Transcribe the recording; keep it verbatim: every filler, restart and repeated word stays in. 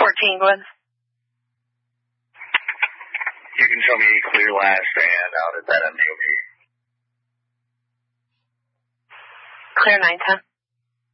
fourteen, Gwen. You can show me clear last and out at that M D O P. Clear nine ten.